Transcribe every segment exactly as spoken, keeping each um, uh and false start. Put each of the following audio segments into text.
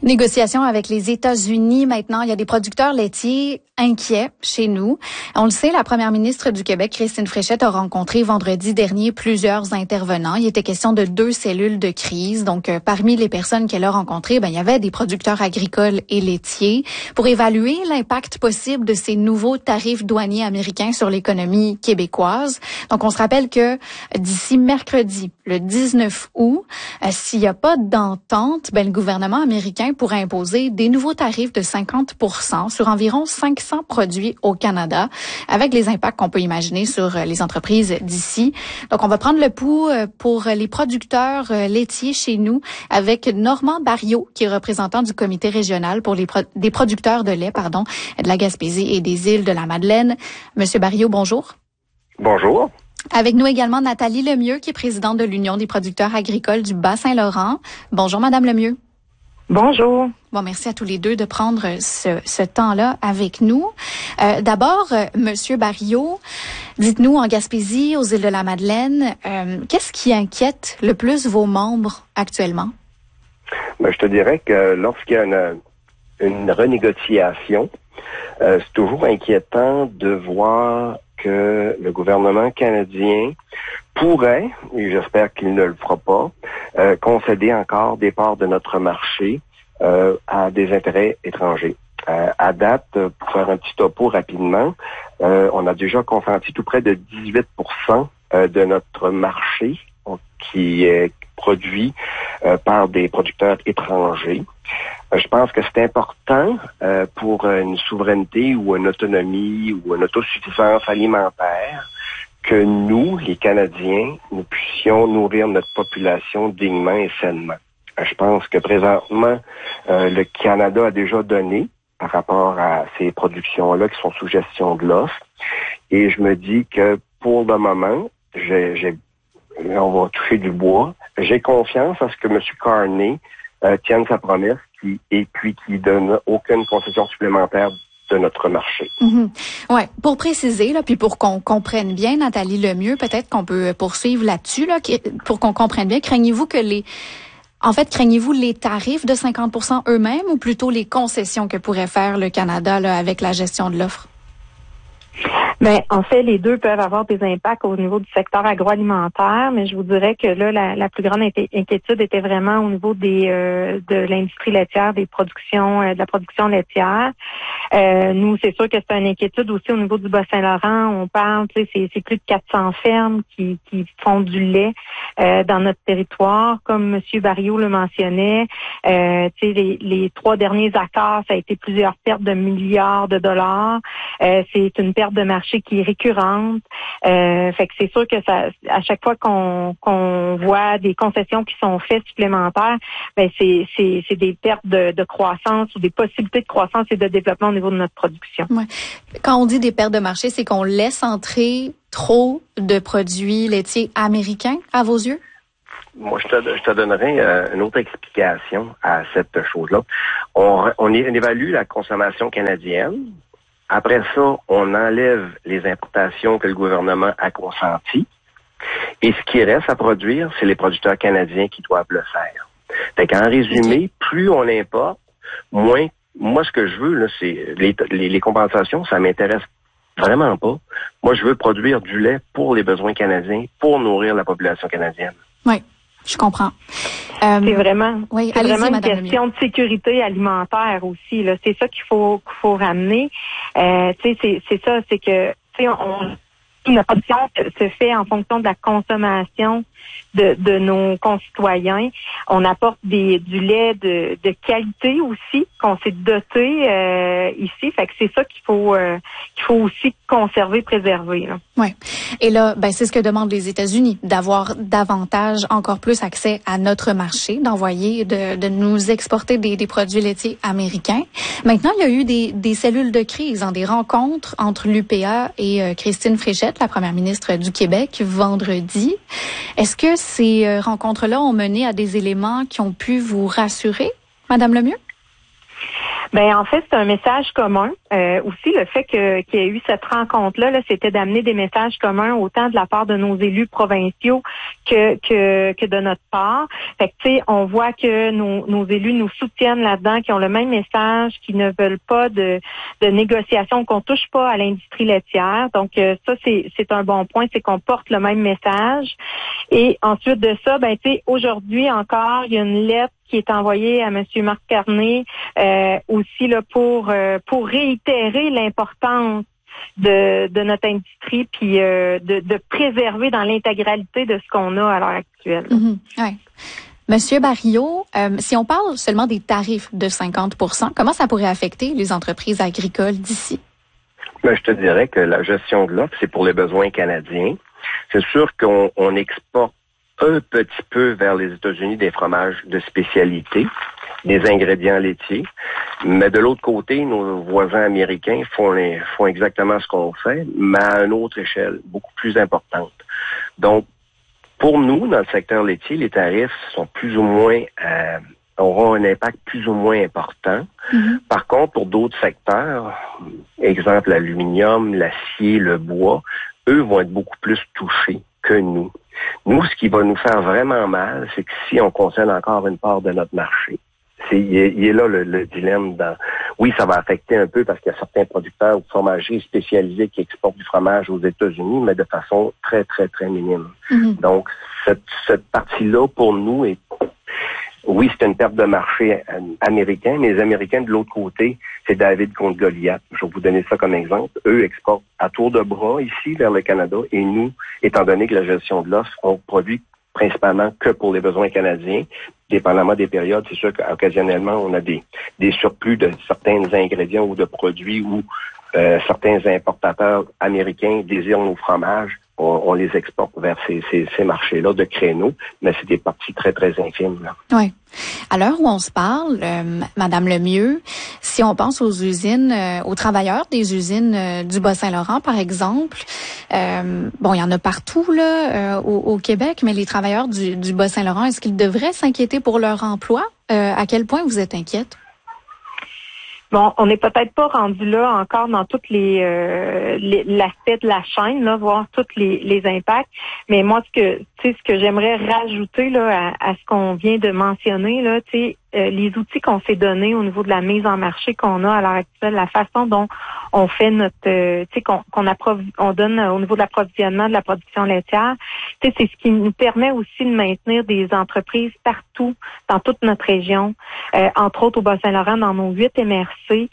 Négociation avec les États-Unis maintenant. Il y a des producteurs laitiers inquiets chez nous. On le sait, la première ministre du Québec, Christine Fréchette, a rencontré vendredi dernier plusieurs intervenants. Il était question de deux cellules de crise. Donc, euh, parmi les personnes qu'elle a rencontrées, ben, il y avait des producteurs agricoles et laitiers pour évaluer l'impact possible de ces nouveaux tarifs douaniers américains sur l'économie québécoise. Donc, on se rappelle que d'ici mercredi, le dix-neuf août, euh, s'il n'y a pas d'entente, ben, le gouvernement américain pourrait imposer des nouveaux tarifs de cinquante pour cent sur environ cinq cents produits au Canada, avec les impacts qu'on peut imaginer sur les entreprises d'ici. Donc, on va prendre le pouls pour les producteurs laitiers chez nous avec Normand Barriot, qui est représentant du comité régional pour les pro- des producteurs de lait, pardon, de la Gaspésie et des îles de la Madeleine. Monsieur Barriot, bonjour. Bonjour. Avec nous également Nathalie Lemieux, qui est présidente de l'Union des producteurs agricoles du Bas-Saint-Laurent. Bonjour, Madame Lemieux. Bonjour. Bon, merci à tous les deux de prendre ce, ce temps-là avec nous. Euh, d'abord, euh, Monsieur Barriot, dites-nous en Gaspésie, aux îles de la Madeleine, euh, qu'est-ce qui inquiète le plus vos membres actuellement? Ben, je te dirais que lorsqu'il y a une, une renégociation, euh, c'est toujours inquiétant de voir que le gouvernement canadien pourrait, et j'espère qu'il ne le fera pas, euh, concéder encore des parts de notre marché euh, à des intérêts étrangers. Euh, à date, pour faire un petit topo rapidement, euh, on a déjà consenti tout près de dix-huit pour cent euh, de notre marché qui est produit euh, par des producteurs étrangers. Euh, je pense que c'est important euh, pour une souveraineté ou une autonomie ou une autosuffisance alimentaire que nous, les Canadiens, nous puissions nourrir notre population dignement et sainement. Je pense que présentement, euh, le Canada a déjà donné par rapport à ces productions-là qui sont sous gestion de l'offre. Et je me dis que pour le moment, j'ai, j'ai, on va toucher du bois. J'ai confiance à ce que M. Carney euh, tienne sa promesse qui, et puis qui donne aucune concession supplémentaire de notre marché. Mm-hmm. Ouais, pour préciser là, puis pour qu'on comprenne bien, Nathalie Lemieux, peut-être qu'on peut poursuivre là-dessus là, pour qu'on comprenne bien. Craignez-vous que les, en fait, craignez-vous les tarifs de cinquante pour cent eux-mêmes ou plutôt les concessions que pourrait faire le Canada là avec la gestion de l'offre? Ben, en fait, les deux peuvent avoir des impacts au niveau du secteur agroalimentaire, mais je vous dirais que là, la, la plus grande inquiétude était vraiment au niveau des euh, de l'industrie laitière, des productions, euh, de la production laitière. Euh, nous, c'est sûr que c'est une inquiétude aussi au niveau du Bas-Saint-Laurent. On parle, tu sais, c'est, c'est plus de quatre cents fermes qui, qui font du lait euh, dans notre territoire, comme M. Barriot le mentionnait. Euh, tu sais, les, les trois derniers accords, ça a été plusieurs pertes de milliards de dollars. Euh, c'est une perte de marché qui est récurrente. Euh, fait que c'est sûr que ça, à chaque fois qu'on, qu'on voit des concessions qui sont faites supplémentaires, ben c'est, c'est, c'est des pertes de, de croissance ou des possibilités de croissance et de développement au niveau de notre production. Ouais. Quand on dit des pertes de marché, c'est qu'on laisse entrer trop de produits laitiers américains à vos yeux? Moi, je te, je te donnerai euh, une autre explication à cette chose-là. On, on, on évalue la consommation canadienne. Après ça, on enlève les importations que le gouvernement a consenties. Et ce qui reste à produire, c'est les producteurs canadiens qui doivent le faire. Fait qu'en résumé, plus on importe, moins... Moi, ce que je veux, là, c'est les, les, les compensations, ça m'intéresse vraiment pas. Moi, je veux produire du lait pour les besoins canadiens, pour nourrir la population canadienne. Oui, je comprends. Euh, c'est vraiment, oui, c'est vraiment une Madame question Lemieux. de sécurité alimentaire aussi. Là, c'est ça qu'il faut qu'il faut ramener. Euh, tu sais, c'est, c'est ça, c'est que tu sais, on, la production se fait en fonction de la consommation de, de nos concitoyens. On apporte des, du lait de, de qualité aussi, qu'on s'est doté euh, ici. Fait que c'est ça qu'il faut euh, qu'il faut aussi conserver, préserver. Oui. Et là, ben c'est ce que demandent les États-Unis, d'avoir davantage, encore plus accès à notre marché, d'envoyer, de, de nous exporter des, des produits laitiers américains. Maintenant, il y a eu des, des cellules de crise, hein, des rencontres entre l'U P A et euh, Christine Fréchette, la première ministre du Québec, vendredi. Est-ce que ces euh, rencontres-là ont mené à des éléments qui ont pu vous rassurer, Madame Lemieux? Ben en fait, c'est un message commun. Euh, aussi, le fait que, qu'il y ait eu cette rencontre-là, là, c'était d'amener des messages communs autant de la part de nos élus provinciaux que que, que de notre part. Fait que tu sais, on voit que nos, nos élus nous soutiennent là-dedans, qui ont le même message, qui ne veulent pas de, de négociation, qu'on touche pas à l'industrie laitière. Donc euh, ça, c'est c'est un bon point, c'est qu'on porte le même message. Et ensuite de ça, ben tu sais, aujourd'hui encore, il y a une lettre qui est envoyé à M. Marc Carné euh, aussi là pour euh, pour réitérer l'importance de, de notre industrie puis euh, de, de préserver dans l'intégralité de ce qu'on a à l'heure actuelle. Mm-hmm. Ouais. Monsieur Barillot, euh, si on parle seulement des tarifs de cinquante pour cent, comment ça pourrait affecter les entreprises agricoles d'ici? Ben, je te dirais que la gestion de l'offre, c'est pour les besoins canadiens. C'est sûr qu'on on exporte un petit peu vers les États-Unis des fromages de spécialité, des ingrédients laitiers. Mais de l'autre côté, nos voisins américains font, les, font exactement ce qu'on fait, mais à une autre échelle, beaucoup plus importante. Donc, pour nous, dans le secteur laitier, les tarifs sont plus ou moins euh, auront un impact plus ou moins important. Mm-hmm. Par contre, pour d'autres secteurs, exemple l'aluminium, l'acier, le bois, eux vont être beaucoup plus touchés que nous. Nous, ce qui va nous faire vraiment mal, c'est que si on concerne encore une part de notre marché, c'est, il, est, il est là le, le dilemme. Dans, oui, ça va affecter un peu parce qu'il y a certains producteurs ou fromagers spécialisés qui exportent du fromage aux États-Unis, mais de façon très, très, très minime. Mm-hmm. Donc, cette, cette partie-là, pour nous, est oui, c'est une perte de marché américain, mais les Américains, de l'autre côté, c'est David contre Goliath. Je vais vous donner ça comme exemple. Eux exportent à tour de bras ici vers le Canada et nous, étant donné que la gestion de l'offre, on produit principalement que pour les besoins canadiens. Dépendamment des périodes, c'est sûr qu'occasionnellement, on a des, des surplus de certains ingrédients ou de produits où euh, certains importateurs américains désirent nos fromages. On, on les exporte vers ces, ces, ces marchés-là de créneaux, mais c'est des parties très, très infimes. Là. Oui. À l'heure où on se parle, euh, Madame Lemieux, si on pense aux usines, euh, aux travailleurs des usines euh, du Bas-Saint-Laurent, par exemple, euh, bon, il y en a partout là euh, au, au Québec, mais les travailleurs du, du Bas-Saint-Laurent, est-ce qu'ils devraient s'inquiéter pour leur emploi? Euh, à quel point vous êtes inquiète? Bon, on n'est peut-être pas rendu là encore dans toutes les, euh, les l'aspect de la chaîne, là, voir tous les, les impacts. Mais moi, ce que tu sais, ce que j'aimerais rajouter là à, à ce qu'on vient de mentionner, là, tu sais, euh, les outils qu'on s'est donnés au niveau de la mise en marché qu'on a à l'heure actuelle, la façon dont on fait notre, euh, tu sais, qu'on, qu'on approv- on donne au niveau de l'approvisionnement de la production laitière, tu sais, c'est ce qui nous permet aussi de maintenir des entreprises partout dans toute notre région, euh, entre autres au Bas-Saint-Laurent, dans nos huit M R C.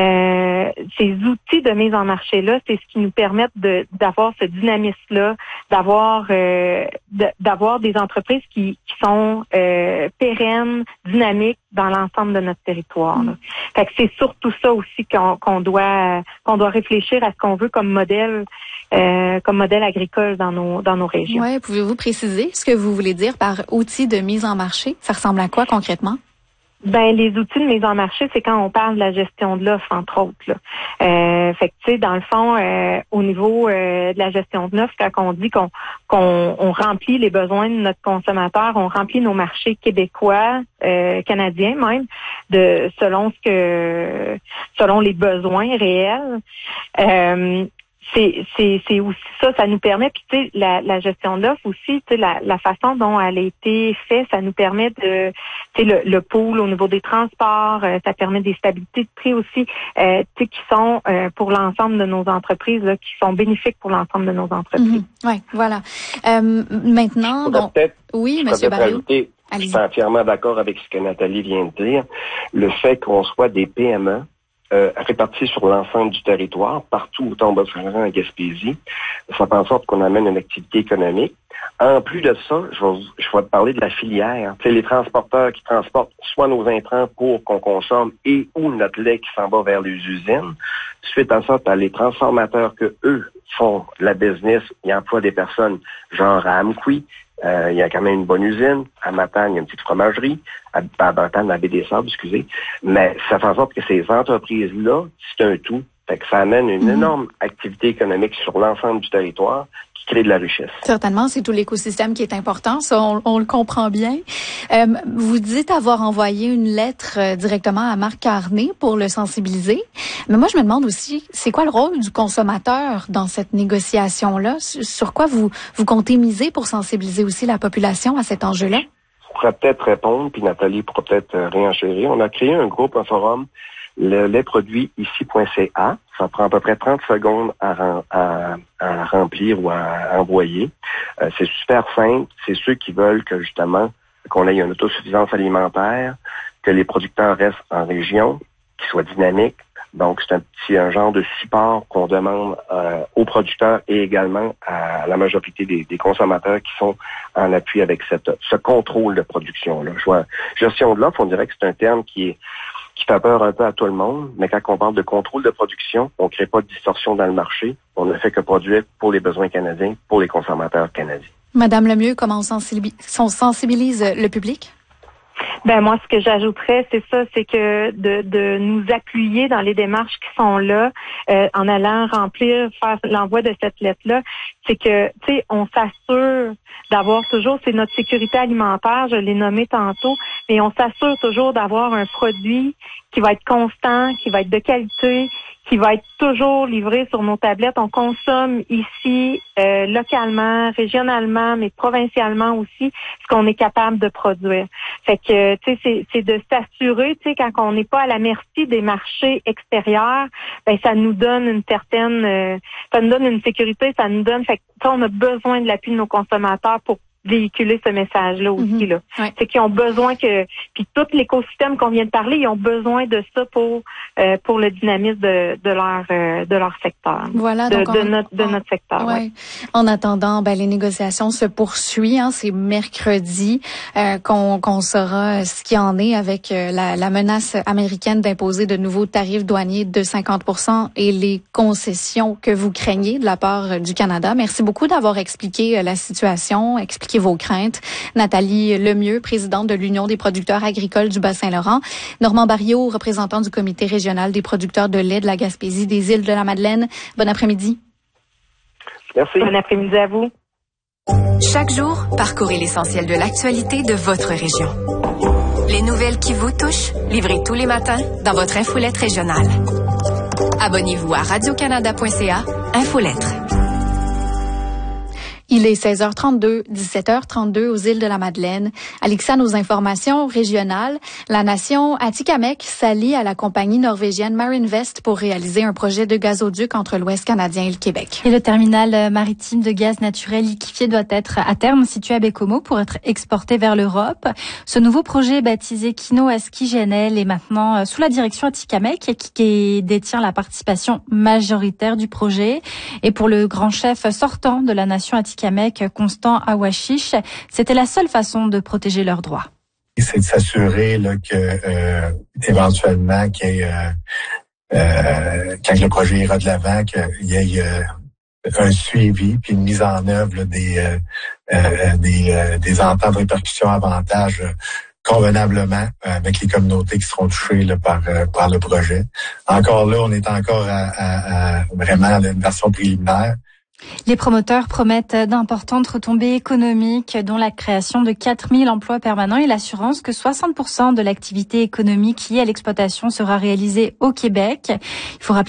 Euh, ces outils de mise en marché-là, c'est ce qui nous permet de, d'avoir ce dynamisme-là, d'avoir euh, de, d'avoir des entreprises qui, qui sont euh, pérennes, dynamiques dans l'ensemble de notre territoire. Là. Fait que c'est surtout ça aussi qu'on, qu'on doit qu'on doit réfléchir à ce qu'on veut comme modèle euh, comme modèle agricole dans nos dans nos régions. Ouais, pouvez-vous préciser ce que vous voulez dire par outils de mise en marché? Ça ressemble à quoi concrètement? Ben les outils de mise en marché, c'est quand on parle de la gestion de l'offre, entre autres. Là. Euh, fait que tu sais, dans le fond, euh, au niveau euh, de la gestion de l'offre, quand on dit qu'on qu'on on remplit les besoins de notre consommateur, on remplit nos marchés québécois, euh, canadiens même, de selon ce que selon les besoins réels. Euh, C'est, c'est, c'est aussi ça, ça nous permet, puis tu sais, la, la gestion de l'offre aussi, tu sais, la, la façon dont elle a été faite, ça nous permet de, tu sais, le, le pool au niveau des transports, euh, ça permet des stabilités de prix aussi, euh, tu sais, qui sont euh, pour l'ensemble de nos entreprises, là, qui sont bénéfiques pour l'ensemble de nos entreprises. Mm-hmm. Oui, voilà. Euh, maintenant, bon, oui, Monsieur Barillot. Je suis entièrement d'accord avec ce que Nathalie vient de dire. Le fait qu'on soit des P M E, Euh, répartis sur l'ensemble du territoire, partout autant au Bas-Saint-Laurent, en Gaspésie. Ça fait en sorte qu'on amène une activité économique. En plus de ça, je vais, je vais te parler de la filière. Tu sais, les transporteurs qui transportent soit nos intrants pour qu'on consomme et ou notre lait qui s'en va vers les usines. Suite à ça, tu as les transformateurs que eux font la business, ils emploient des personnes genre à Amqui. Euh, il y a quand même une bonne usine. À Matane, il y a une petite fromagerie. À, à Bantam, à Baie-des-Sables, excusez. Mais ça fait en sorte que ces entreprises-là, c'est un tout. Fait que ça amène une mmh. énorme activité économique sur l'ensemble du territoire qui crée de la richesse. Certainement, c'est tout l'écosystème qui est important, ça on, on le comprend bien. Euh, vous dites avoir envoyé une lettre euh, directement à Marc Carney pour le sensibiliser, mais moi je me demande aussi, c'est quoi le rôle du consommateur dans cette négociation-là? Sur quoi vous, vous comptez miser pour sensibiliser aussi la population à cet enjeu-là? Je pourrais peut-être répondre, puis Nathalie pourra peut-être euh, réenchérir. On a créé un groupe, un forum, le les produits ici point c a. Ça prend à peu près trente secondes à, à, à remplir ou à envoyer. Euh, c'est super simple. C'est ceux qui veulent que justement qu'on ait une autosuffisance alimentaire, que les producteurs restent en région, qu'ils soient dynamiques. Donc, c'est un petit un genre de support qu'on demande euh, aux producteurs et également à la majorité des, des consommateurs qui sont en appui avec cette, ce contrôle de production-là. Je vois, gestion de l'offre, on dirait que c'est un terme qui est qui fait peur un peu à tout le monde, mais quand on parle de contrôle de production, on ne crée pas de distorsion dans le marché. On ne fait que produire pour les besoins canadiens, pour les consommateurs canadiens. Madame Lemieux, comment on sensibilise, on sensibilise le public? Ben moi, ce que j'ajouterais, c'est ça, c'est que de, de nous appuyer dans les démarches qui sont là, euh, en allant remplir, faire l'envoi de cette lettre-là, c'est que, tu sais, on s'assure d'avoir toujours, c'est notre sécurité alimentaire, je l'ai nommé tantôt, mais on s'assure toujours d'avoir un produit qui va être constant, qui va être de qualité, qui va être toujours livré sur nos tablettes. On consomme ici, euh, localement, régionalement, mais provincialement aussi, ce qu'on est capable de produire. Fait que, tu sais, c'est, c'est de s'assurer, tu sais, quand on n'est pas à la merci des marchés extérieurs, ben ça nous donne une certaine, euh, ça nous donne une sécurité, ça nous donne, fait que, on a besoin de l'appui de nos consommateurs pour véhiculer ce message-là aussi, mm-hmm. là. Ouais. C'est qu'ils ont besoin que, puis tout l'écosystème qu'on vient de parler, ils ont besoin de ça pour euh, pour le dynamisme de, de leur euh, de leur secteur. Voilà, de, donc de on, notre de on, notre secteur. Ouais. Ouais. En attendant, ben les négociations se poursuivent. Hein, c'est mercredi euh, qu'on qu'on saura ce qu'il en est avec euh, la, la menace américaine d'imposer de nouveaux tarifs douaniers de cinquante pour cent et les concessions que vous craignez de la part du Canada. Merci beaucoup d'avoir expliqué euh, la situation, expliqué vos craintes. Nathalie Lemieux, présidente de l'Union des producteurs agricoles du Bas-Saint-Laurent. Normand Barriot, représentant du comité régional des producteurs de lait de la Gaspésie, des îles de la Madeleine. Bon après-midi. Merci. Bon après-midi à vous. Chaque jour, parcourez l'essentiel de l'actualité de votre région. Les nouvelles qui vous touchent, livrées tous les matins dans votre infolette régionale. Abonnez-vous à radio canada point c a, Infolettre. Il est seize heures trente-deux, dix-sept heures trente-deux aux îles de la Madeleine. Alexa, nos informations régionales. La nation Atikamekw s'allie à la compagnie norvégienne Marinvest pour réaliser un projet de gazoduc entre l'Ouest canadien et le Québec. Et le terminal maritime de gaz naturel liquéfié doit être à terme situé à Bécomo pour être exporté vers l'Europe. Ce nouveau projet baptisé Kino Aski G N L est maintenant sous la direction Atikamekw qui détient la participation majoritaire du projet. Et pour le grand chef sortant de la nation Atikamekw, Constant Awashish, c'était la seule façon de protéger leurs droits. C'est de s'assurer là, que euh, éventuellement, qu'il y ait, euh, euh, quand le projet ira de l'avant, qu'il y ait euh, un suivi puis une mise en œuvre là, des, euh, euh, des, euh, des ententes de répercussions avantages euh, convenablement euh, avec les communautés qui seront touchées là, par, euh, par le projet. Encore là, on est encore à, à, à vraiment à une version préliminaire. Les promoteurs promettent d'importantes retombées économiques, dont la création de quatre mille emplois permanents et l'assurance que soixante pour cent de l'activité économique liée à l'exploitation sera réalisée au Québec. Il faut rappeler